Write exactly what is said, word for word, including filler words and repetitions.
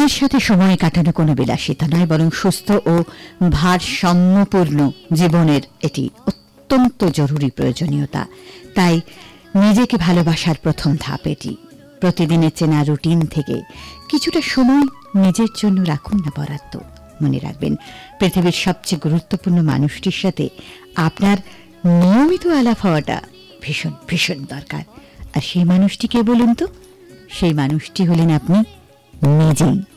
তাদের সাথে সময় কাটানো কোনো বিলাসিতা নয়, বরং সুস্থ ও ভারসাম্যপূর্ণ জীবনের এটি অত্যন্ত জরুরি প্রয়োজনীয়তা। তাই নিজেকে ভালোবাসার প্রথম ধাপ এটি। প্রতিদিনের চেনা রুটিন থেকে কিছুটা সময় নিজের জন্য রাখুন না বরাদ্দ। মনে রাখবেন, পৃথিবীর সবচেয়ে গুরুত্বপূর্ণ মানুষটির সাথে আপনার নিয়মিত আলাপ হওয়াটা ভীষণ ভীষণ দরকার। আর সেই মানুষটি কে বলুন তো? সেই মানুষটি হলেন আপনি নিজেই।